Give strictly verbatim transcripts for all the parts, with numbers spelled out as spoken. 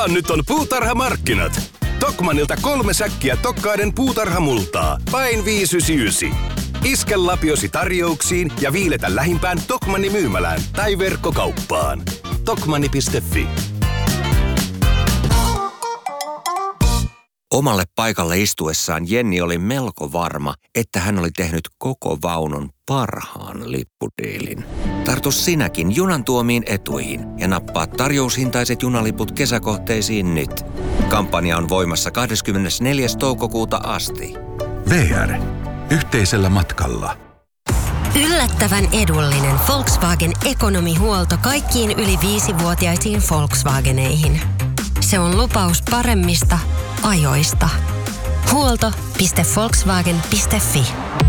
Nyt on puutarhamarkkinat. Tokmanilta kolme säkkiä Tokkaiden puutarhamultaa. Vain viisi yhdeksänkymmentäyhdeksän. Iske lapiosi tarjouksiin ja viiletä lähimpään Tokmanni myymälään tai verkkokauppaan. Tokmanni piste fi. Omalle paikalle istuessaan Jenni oli melko varma, että hän oli tehnyt koko vaunun parhaan lippudiilin. Tartu sinäkin junan tuomiin etuihin ja nappaa tarjoushintaiset junaliput kesäkohteisiin nyt. Kampanja on voimassa kahdeskymmenesneljäs toukokuuta asti. V R. Yhteisellä matkalla. Yllättävän edullinen Volkswagen ekonomihuolto kaikkiin yli viisivuotiaisiin Volkswageneihin. Se on lupaus paremmista ajoista. Huolto piste volkswagen piste fi.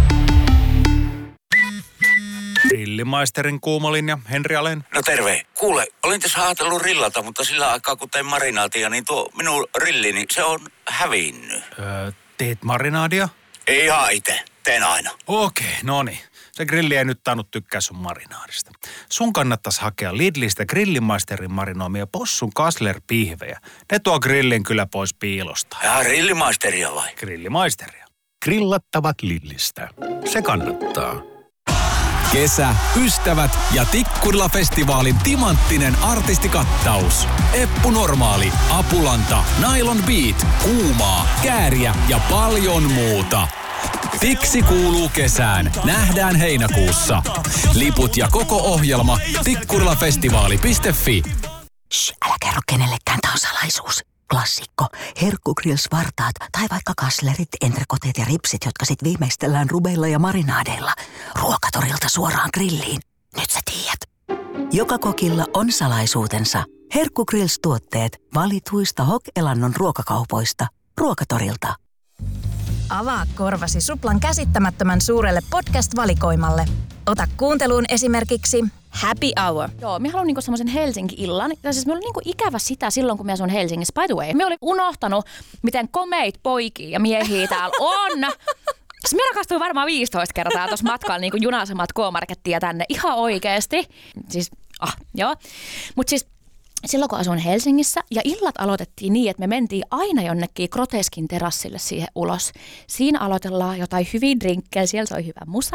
Grillimaisterin kuumolinja, Henri Alén. No terve. Kuule, olin tässä ajatellut rillata, mutta sillä aikaa kun tein marinaatia, niin tuo minun rillini, se on hävinnyt. Öö, teet marinaadia? Ei ihan itse. Teen aina. Okei, no niin. Se grilli ei nyt tainnut tykkää sun marinaadista. Sun kannattaisi hakea Lidlistä Grillimaisterin marinoimia possun Kassler-pihvejä. Ne tuo grillin kyllä pois piilosta. Ja Grillimaisteria vai? Grillimaisteria. Grillattavat Lidlistä. Se kannattaa. Kesä, ystävät ja Tikkurila-festivaalin timanttinen artistikattaus. Eppu Normaali, Apulanta, Nylon Beat, Kuumaa, Kääriä ja paljon muuta. Tiksi kuuluu kesään. Nähdään heinäkuussa. Liput ja koko ohjelma tikkurilafestivaali piste fi. Shh, älä kerro kenellekään, tää on salaisuus. Klassikko. Herkkugrills vartaat tai vaikka kaslerit, entrekoteet ja ripsit, jotka sit viimeistellään rubeilla ja marinaadeilla. Ruokatorilta suoraan grilliin. Nyt sä tiedät. Joka kokilla on salaisuutensa. Herkkugrills-tuotteet valituista Hok-Elannon ruokakaupoista. Ruokatorilta. Avaa korvasi Suplan käsittämättömän suurelle podcast-valikoimalle. Ota kuunteluun esimerkiksi Happy Hour. Joo, mä haluan niinku semmoisen Helsinki-illan. Ja siis me oli niinku ikävä sitä silloin, kun mä asun Helsingissä. By the way, me oli unohtanut, miten komeit poikia ja miehiä täällä on. Siis mä rakastuin varmaan viisitoista kertaa tuossa matkalla niinku junasemat K-markettia tänne. Ihan oikeesti. Siis, ah, joo. Mut siis silloin kun asuin Helsingissä ja illat aloitettiin niin, että me mentiin aina jonnekin groteskin terassille siihen ulos. Siinä aloitellaan jotain hyviä drinkkejä, siellä soi hyvä musa.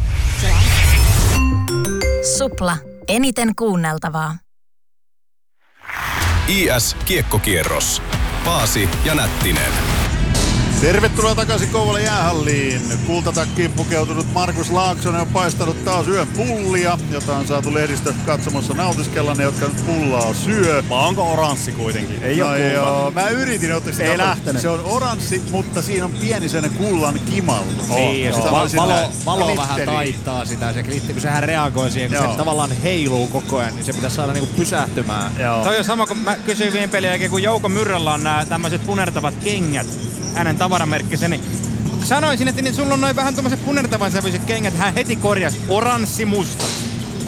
Supla. Eniten kuunneltavaa. I S-kiekkokierros. Paasi ja Nättinen. Tervetuloa takaisin Kouvolan jäähalliin. Kultatakkiin pukeutunut Markus Laaksonen on paistanut taas yön pullia, jota on saatu lehdistö katsomossa nautiskella, ne jotka nyt pullaa syö. Vai onko oranssi kuitenkin? Ei no ole kulta. Joo, mä yritin ottaa sitä. Ei lähtenyt. Se on oranssi, mutta siinä on pieni sen kullan kimallu. Niin, oh, ja valo, valo, valo vähän glitteri. taittaa sitä, se glitteri, kun sehän reagoi siihen, kun joo. se tavallaan heiluu koko ajan, niin se pitäisi saada niinku pysähtymään. Joo. Toi on sama, kun mä kysyin viime pelin jälkeen, kun Jouko Myrrällä on nämä tämmöiset punertavat kengät, hänen tavaramerkkisen, niin sanoisin, että niin sulla on noin vähän tommoset punertavan sävyiset kengät, hän heti korjasi oranssi musta.